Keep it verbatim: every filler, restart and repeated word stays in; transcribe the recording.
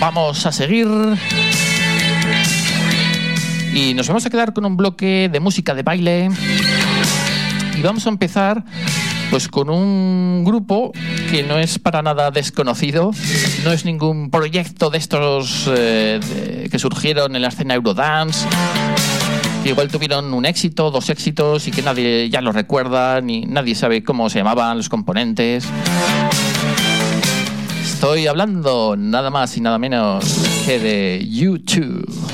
vamos a seguir y nos vamos a quedar con un bloque de música de baile y vamos a empezar pues con un grupo que no es para nada desconocido, no es ningún proyecto de estos eh, de, que surgieron en la escena Eurodance, que igual tuvieron un éxito, dos éxitos y que nadie ya lo recuerda, ni nadie sabe cómo se llamaban los componentes. Estoy hablando nada más y nada menos que de U dos.